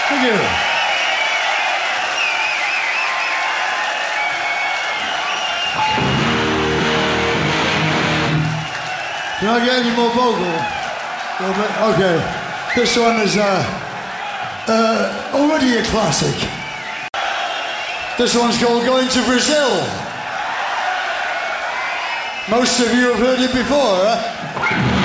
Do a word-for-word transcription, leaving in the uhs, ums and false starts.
Thank you. Can I get any more vocal? Okay. This one is uh, uh, already a classic. This one's called Going to Brazil. Most of you have heard it before, huh?